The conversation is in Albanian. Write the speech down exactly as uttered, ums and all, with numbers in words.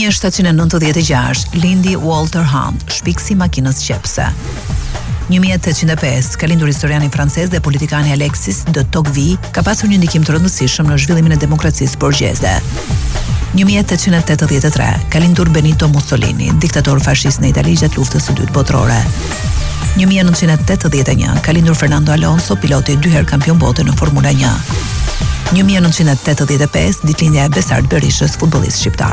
një mijë shtatëqind e nëntëdhjetë e gjashtë lindi Walter Hunt, shpikësi makinës qepse. një mijë e tetëqind e pesë ka lindur historiani francez dhe politikani Alexis de Tocqueville, ka pasur një ndikim të rëndësishëm në zhvillimin e demokracisë borgjeze. një mijë e tetëqind e tetëdhjetë e tre ka lindur Benito Mussolini, diktator fashist në Itali gjatë luftës së dytë botërore. një mijë e nëntëqind e tetëdhjetë e një ka lindur Fernando Alonso, piloti dy herë kampion bote në Formula një. një mijë e nëntëqind e tetëdhjetë e pesë ditëlindja e Besart Berishës, futbollist shqiptar.